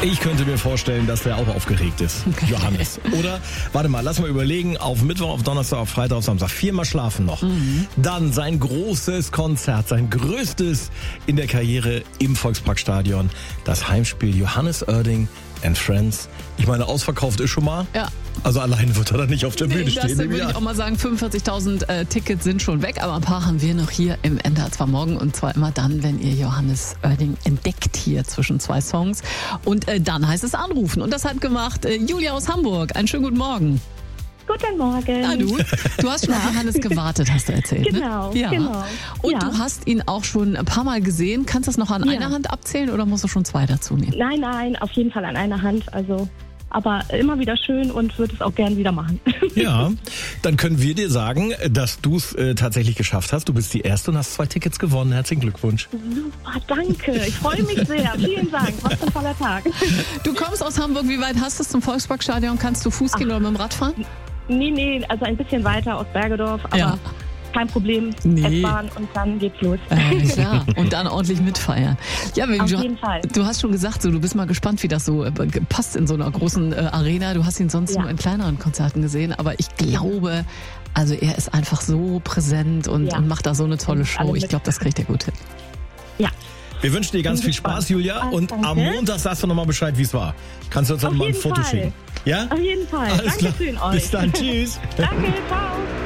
Ich könnte mir vorstellen, dass der auch aufgeregt ist, Johannes. Oder, warte mal, lass mal überlegen, auf Mittwoch, auf Donnerstag, auf Freitag, auf Samstag, 4-mal schlafen noch. Dann sein großes Konzert, sein größtes in der Karriere im Volksparkstadion. Das Heimspiel Johannes Oerding and Friends. Ich meine, ausverkauft ist schon mal. Ja. Also alleine wird er dann nicht auf der Bühne stehen. Das würde ich auch mal sagen, 45.000 Tickets sind schon weg, aber ein paar haben wir noch hier im NDR 2 Morgen und zwar immer dann, wenn ihr Johannes Oerding entdeckt hier zwischen 2 Songs und dann heißt es anrufen und das hat gemacht Julia aus Hamburg. Einen schönen guten Morgen. Guten Morgen. Na du hast schon auf Johannes gewartet, hast du erzählt. Genau, ne? Ja. genau. Und Ja. du hast ihn auch schon ein paar Mal gesehen. Kannst du das noch an einer Hand abzählen oder musst du schon 2 dazu nehmen? Nein, auf jeden Fall an einer Hand. Also, aber immer wieder schön und würde es auch gern wieder machen. Ja, dann können wir dir sagen, dass du es tatsächlich geschafft hast. Du bist die Erste und hast 2 Tickets gewonnen. Herzlichen Glückwunsch. Super, danke. Ich freue mich sehr. Vielen Dank. Was für ein toller Tag. Du kommst aus Hamburg. Wie weit hast du es zum Volksparkstadion? Kannst du Fuß gehen oder mit dem Rad fahren? Nee, also ein bisschen weiter aus Bergedorf, aber Ja. kein Problem. Nee. S-Bahn und dann geht's los. Klar. Und dann ordentlich mitfeiern. Ja, Auf jeden Fall. Du hast schon gesagt, so, du bist mal gespannt, wie das so passt in so einer großen Arena. Du hast ihn sonst Ja. nur in kleineren Konzerten gesehen, aber ich glaube, also er ist einfach so präsent und macht da so eine tolle Und alle Show. Ich glaube, das kriegt er gut hin. Ja. Wir wünschen dir ganz viel Spaß, Julia. Und Danke. am Montag sagst du nochmal Bescheid, wie es war. Kannst du uns dann Auf mal ein jeden Foto Fall. schicken? Ja? Auf jeden Fall. Alles klar. Dankeschön euch. Bis dann. Tschüss. Danke, ciao.